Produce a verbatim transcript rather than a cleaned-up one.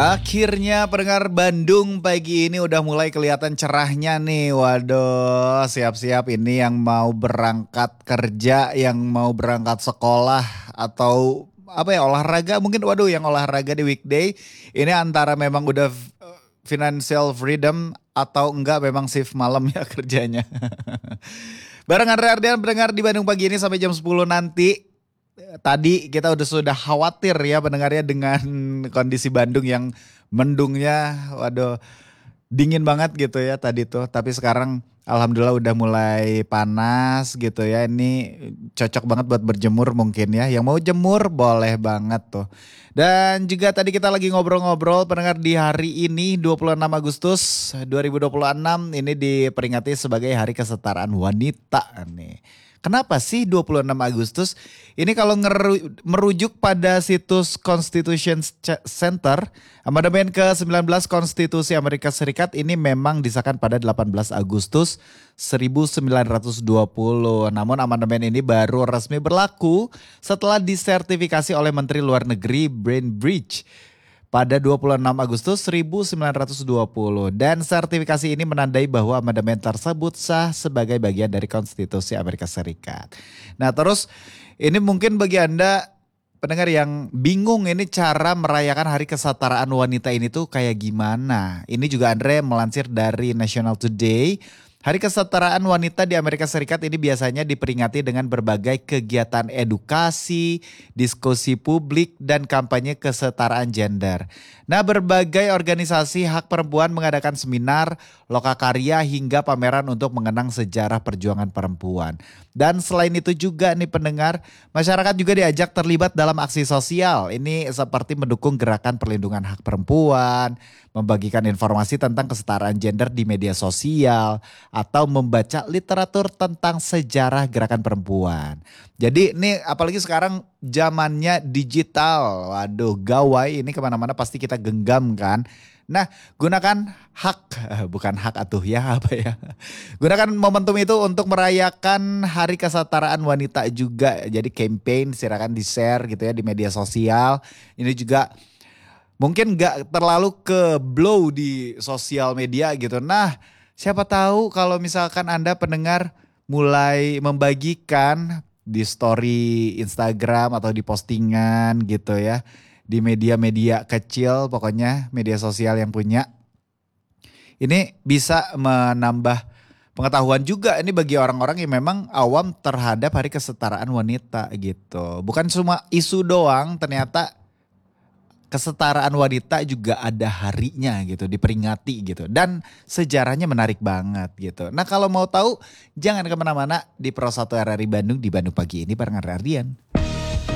Akhirnya pendengar Bandung pagi ini udah mulai kelihatan cerahnya nih. Waduh, siap-siap ini yang mau berangkat kerja, yang mau berangkat sekolah atau apa ya olahraga mungkin. Waduh, yang olahraga di weekday ini antara memang udah uh, financial freedom atau enggak memang shift malam ya kerjanya. Bareng Andre Ardian pendengar di Bandung pagi ini sampai jam sepuluh nanti. Tadi kita udah sudah khawatir ya pendengarnya dengan kondisi Bandung yang mendungnya, waduh dingin banget gitu ya tadi tuh. Tapi sekarang alhamdulillah udah mulai panas gitu ya. Ini cocok banget buat berjemur mungkin ya. Yang mau jemur boleh banget tuh. Dan juga tadi kita lagi ngobrol-ngobrol pendengar di hari ini dua puluh enam Agustus dua ribu dua puluh enam ini diperingati sebagai Hari Kesetaraan Wanita nih. Kenapa sih dua puluh enam Agustus? Ini kalau ngeru, merujuk pada situs Constitution Center, amandemen ke sembilan belas Konstitusi Amerika Serikat ini memang disahkan pada delapan belas Agustus seribu sembilan ratus dua puluh. Namun amandemen ini baru resmi berlaku setelah disertifikasi oleh Menteri Luar Negeri Bainbridge pada dua puluh enam Agustus seribu sembilan ratus dua puluh, dan sertifikasi ini menandai bahwa amandemen tersebut sah sebagai bagian dari Konstitusi Amerika Serikat. Nah terus ini mungkin bagi Anda pendengar yang bingung ini cara merayakan Hari Kesetaraan Wanita ini tuh kayak gimana. Ini juga Andre melansir dari National Today. Hari Kesetaraan Wanita di Amerika Serikat ini biasanya diperingati dengan berbagai kegiatan edukasi, diskusi publik, dan kampanye kesetaraan gender. Nah, berbagai organisasi hak perempuan mengadakan seminar, lokakarya, hingga pameran untuk mengenang sejarah perjuangan perempuan. Dan selain itu juga nih pendengar, masyarakat juga diajak terlibat dalam aksi sosial. Ini seperti mendukung gerakan perlindungan hak perempuan, membagikan informasi tentang kesetaraan gender di media sosial, atau membaca literatur tentang sejarah gerakan perempuan. Jadi ini apalagi sekarang zamannya digital. Waduh, gawai ini kemana-mana pasti kita genggam kan. Nah, gunakan hak, bukan hak atuh ya apa ya. Gunakan momentum itu untuk merayakan Hari Kesetaraan Wanita juga. Jadi campaign silakan di-share gitu ya di media sosial. Ini juga mungkin gak terlalu ke blow di sosial media gitu. Nah, siapa tahu kalau misalkan Anda pendengar mulai membagikan di story Instagram atau di postingan gitu ya. Di media-media kecil pokoknya media sosial yang punya. Ini bisa menambah pengetahuan juga ini bagi orang-orang yang memang awam terhadap Hari Kesetaraan Wanita gitu. Bukan cuma isu doang, ternyata kesetaraan wanita juga ada harinya gitu, diperingati gitu. Dan sejarahnya menarik banget gitu. Nah kalau mau tahu jangan kemana-mana di Pro satu R R I Bandung di Bandung Pagi ini barengan Ardian.